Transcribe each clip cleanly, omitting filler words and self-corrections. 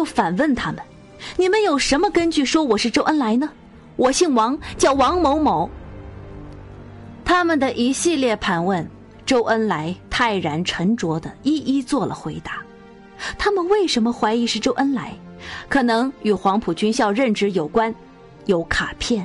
就反问他们：你们有什么根据说我是周恩来呢？我姓王，叫王某某。他们的一系列盘问，周恩来泰然沉着地一一做了回答。他们为什么怀疑是周恩来？可能与黄埔军校任职有关，有卡片。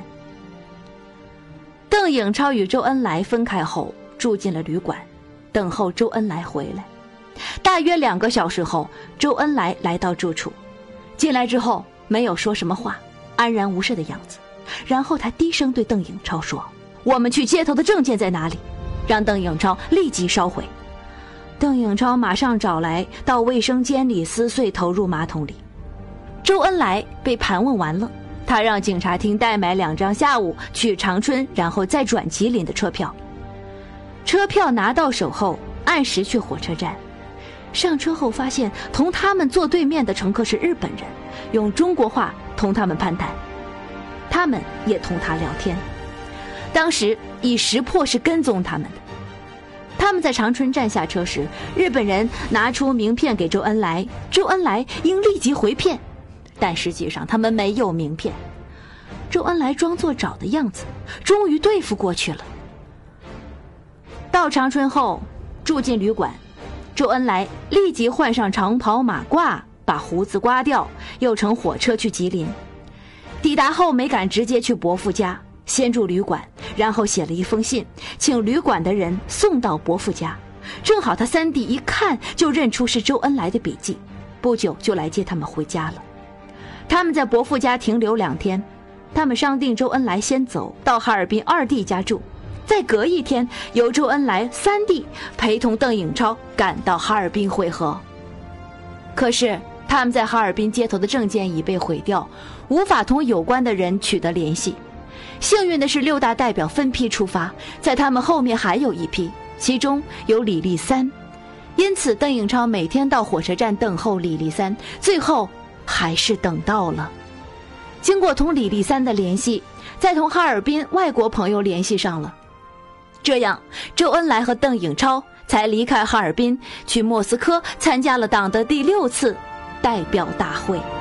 邓颖超与周恩来分开后，住进了旅馆，等候周恩来回来。大约2个小时后，周恩来来到住处，进来之后没有说什么话，安然无事的样子。然后他低声对邓颖超说：我们去接头的证件在哪里？让邓颖超立即烧毁。邓颖超马上找来，到卫生间里撕碎，投入马桶里。周恩来被盘问完了，他让警察厅代买2张下午去长春然后再转吉林的车票。车票拿到手后，按时去火车站。上车后发现同他们坐对面的乘客是日本人，用中国话同他们攀谈，他们也同他聊天。当时已识破是跟踪他们的。他们在长春站下车时，日本人拿出名片给周恩来，周恩来应立即回片，但实际上他们没有名片。周恩来装作找的样子，终于对付过去了。到长春后，住进旅馆，周恩来立即换上长袍马褂，把胡子刮掉，又乘火车去吉林。抵达后没敢直接去伯父家，先住旅馆，然后写了一封信，请旅馆的人送到伯父家。正好他3弟一看就认出是周恩来的笔记，不久就来接他们回家了。他们在伯父家停留2天，他们商定周恩来先走到哈尔滨2弟家住，再隔1天由周恩来3弟陪同邓颖超赶到哈尔滨会合。可是他们在哈尔滨接头的证件已被毁掉，无法同有关的人取得联系。幸运的是6大代表分批出发，在他们后面还有一批，其中有李立三。因此邓颖超每天到火车站等候李立三，最后还是等到了。经过同李立三的联系，再同哈尔滨外国朋友联系上了。这样周恩来和邓颖超才离开哈尔滨，去莫斯科参加了党的第6次代表大会。